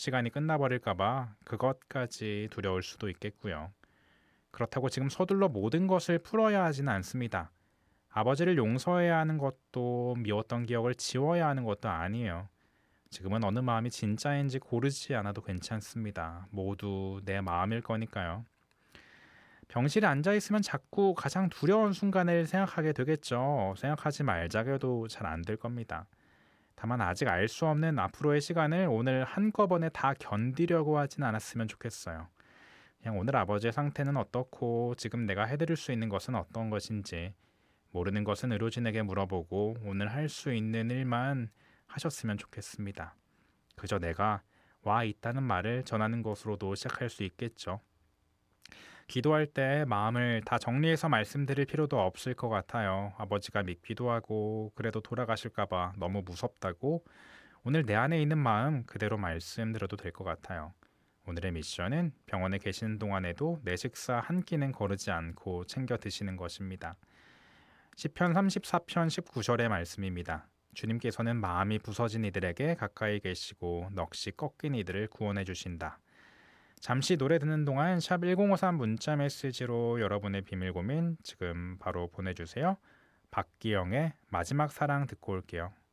시간이 끝나버릴까봐 그것까지 두려울 수도 있겠고요. 그렇다고 지금 서둘러 모든 것을 풀어야 하지는 않습니다. 아버지를 용서해야 하는 것도 미웠던 기억을 지워야 하는 것도 아니에요. 지금은 어느 마음이 진짜인지 고르지 않아도 괜찮습니다. 모두 내 마음일 거니까요. 병실에 앉아 있으면 자꾸 가장 두려운 순간을 생각하게 되겠죠. 생각하지 말자고 해도 잘 안 될 겁니다. 다만 아직 알 수 없는 앞으로의 시간을 오늘 한꺼번에 다 견디려고 하진 않았으면 좋겠어요. 그냥 오늘 아버지의 상태는 어떻고 지금 내가 해드릴 수 있는 것은 어떤 것인지 모르는 것은 의료진에게 물어보고 오늘 할 수 있는 일만 하셨으면 좋겠습니다. 그저 내가 와 있다는 말을 전하는 것으로도 시작할 수 있겠죠. 기도할 때 마음을 다 정리해서 말씀드릴 필요도 없을 것 같아요. 아버지가 믿기도 하고 그래도 돌아가실까봐 너무 무섭다고 오늘 내 안에 있는 마음 그대로 말씀드려도 될 것 같아요. 오늘의 미션은 병원에 계시는 동안에도 내 식사 한 끼는 거르지 않고 챙겨 드시는 것입니다. 시편 34편 19절의 말씀입니다. 주님께서는 마음이 부서진 이들에게 가까이 계시고 넋이 꺾인 이들을 구원해 주신다. 잠시 노래 듣는 동안 샵 1053 문자 메시지로 여러분의 비밀 고민 지금 바로 보내주세요. 박기영의 마지막 사랑 듣고 올게요.